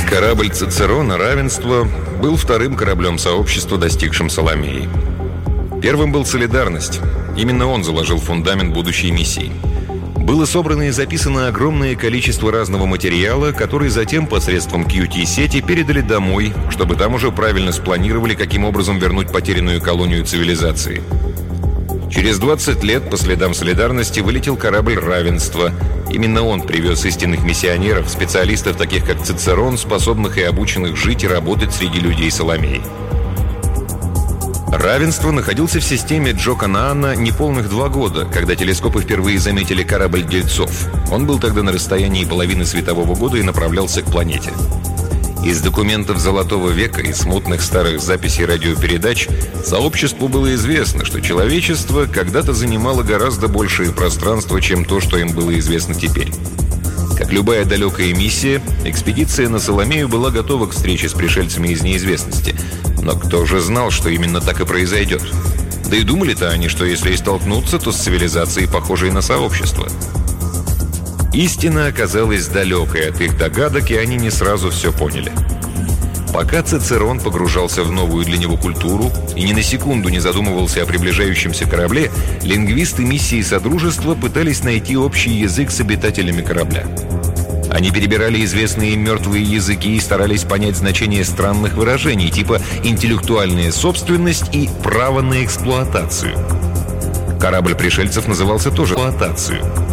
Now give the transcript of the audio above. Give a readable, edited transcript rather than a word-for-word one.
Корабль Цицерона «Равенство» был вторым кораблем сообщества, достигшим Саломеи. Первым был «Солидарность». Именно он заложил фундамент будущей миссии. Было собрано и записано огромное количество разного материала, который затем посредством QT-сети передали домой, чтобы там уже правильно спланировали, каким образом вернуть потерянную колонию цивилизации. Через 20 лет по следам солидарности вылетел корабль «Равенство». Именно он привез истинных миссионеров, специалистов, таких как Цицерон, способных и обученных жить и работать среди людей Саломеи. «Равенство» находился в системе Джо Канаана неполных 2 года, когда телескопы впервые заметили корабль Дельцов. Он был тогда на расстоянии половины светового года и направлялся к планете. Из документов Золотого века и смутных старых записей радиопередач сообществу было известно, что человечество когда-то занимало гораздо большее пространство, чем то, что им было известно теперь. Как любая далекая миссия, экспедиция на Саломею была готова к встрече с пришельцами из неизвестности. Но кто же знал, что именно так и произойдет? Да и думали-то они, что если и столкнутся, то с цивилизацией, похожей на сообщество. Истина оказалась далекой от их догадок, и они не сразу все поняли. Пока Цицерон погружался в новую для него культуру и ни на секунду не задумывался о приближающемся корабле, лингвисты миссии Содружества пытались найти общий язык с обитателями корабля. Они перебирали известные им мертвые языки и старались понять значение странных выражений, типа «интеллектуальная собственность» и «право на эксплуатацию». Корабль пришельцев назывался тоже «эксплуатацию».